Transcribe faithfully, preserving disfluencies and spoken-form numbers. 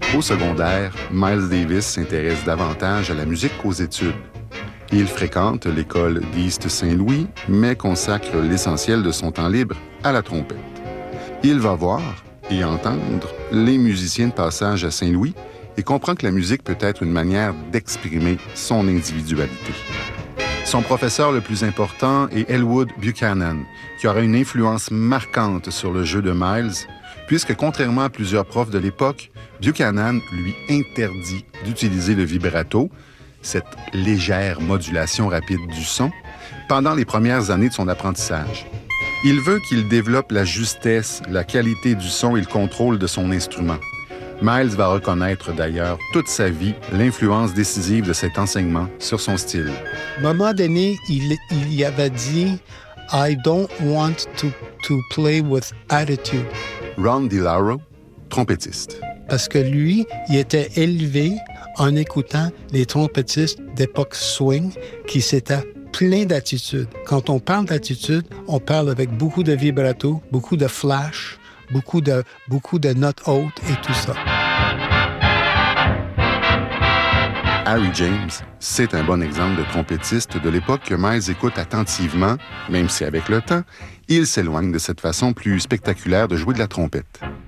Au secondaire, Miles Davis s'intéresse davantage à la musique qu'aux études. Il fréquente l'école d'East Saint-Louis, mais consacre l'essentiel de son temps libre à la trompette. Il va voir et entendre les musiciens de passage à Saint-Louis et comprend que la musique peut être une manière d'exprimer son individualité. Son professeur le plus important est Elwood Buchanan, qui aura une influence marquante sur le jeu de Miles, puisque contrairement à plusieurs profs de l'époque, Buchanan lui interdit d'utiliser le vibrato, cette légère modulation rapide du son, pendant les premières années de son apprentissage. Il veut qu'il développe la justesse, la qualité du son et le contrôle de son instrument. Miles va reconnaître d'ailleurs toute sa vie l'influence décisive de cet enseignement sur son style. À un moment donné, il, il y avait dit « I don't want to, to play with attitude ». Ron DiLauro, trompettiste. Parce que lui, il était élevé en écoutant les trompettistes d'époque swing qui s'étaient pleins d'attitude. Quand on parle d'attitude, on parle avec beaucoup de vibrato, beaucoup de flash, beaucoup de, beaucoup de notes hautes et tout ça. Harry James, c'est un bon exemple de trompettiste de l'époque que Miles écoute attentivement, même si avec le temps, il s'éloigne de cette façon plus spectaculaire de jouer de la trompette.